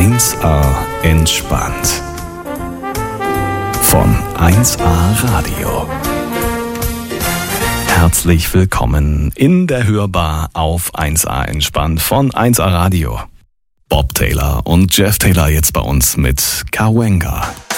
1A entspannt. Von 1A Radio. Herzlich willkommen in der Hörbar auf 1A entspannt von 1A Radio. Bob Taylor und Jeff Taylor jetzt bei uns mit Cahuenga.